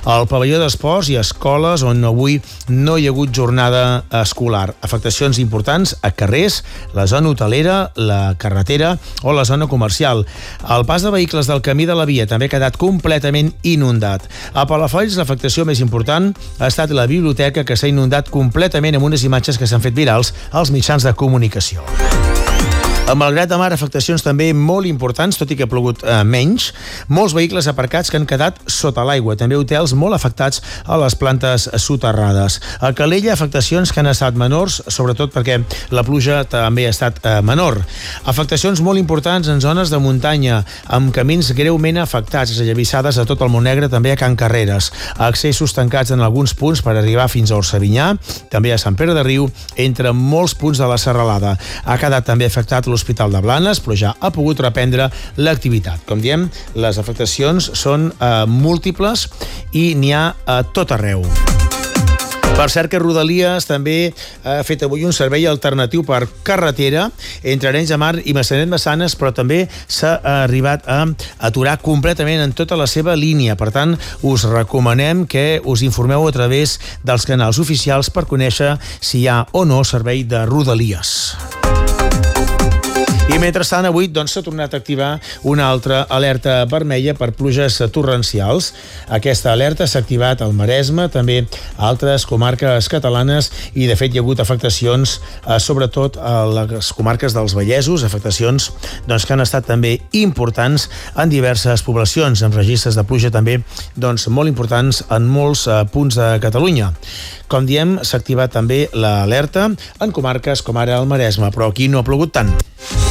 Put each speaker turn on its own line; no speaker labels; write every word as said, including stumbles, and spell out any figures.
al pavelló d'esports i escoles on avui no hi ha hagut jornada escolar. Afectacions importants a carrers, la zona hotelera, la carretera o la zona comercial. El pas de vehicles del camí de la via també ha quedat completament inundat. A Palafolls, l'afectació més important ha estat la biblioteca, que s'ha inundat completament amb unes imatges que s'han fet virals als mitjans de comunicació. A Malgrat de Mar, afectacions també molt importants, tot i que ha plogut eh, menys. Molts vehicles aparcats que han quedat sota l'aigua. També hotels molt afectats a les plantes soterrades. A Calella, afectacions que han estat menors, sobretot perquè la pluja també ha estat eh, menor. Afectacions molt importants en zones de muntanya, amb camins greument afectats, allavissades a tot el Montnegre, també a Can Carreres. Accessos tancats en alguns punts per arribar fins a Orcevinyà, també a Sant Pere de Riu, entre molts punts de la Serralada. Ha quedat també afectat l'Hospital de Blanes, però ja ha pogut reprendre l'activitat. Com diem, les afectacions són eh, múltiples i n'hi ha a tot arreu. Per cert que Rodalies també ha fet avui un servei alternatiu per carretera entre Arenys de Mar i Massanet-Massanes, però també s'ha arribat a aturar completament en tota la seva línia. Per tant, us recomanem que us informeu a través dels canals oficials per conèixer si hi ha o no servei de Rodalies. I mentrestant, avui doncs, s'ha tornat a activar una altra alerta vermella per pluges torrencials. Aquesta alerta s'ha activat al Maresme, també a altres comarques catalanes, i de fet hi ha hagut afectacions eh, sobretot a les comarques dels Vallesos, afectacions doncs, que han estat també importants en diverses poblacions, amb registres de pluja també doncs, molt importants en molts eh, punts de Catalunya. Com diem, s'ha activat també l'alerta en comarques com ara el Maresme, però aquí no ha plogut tant.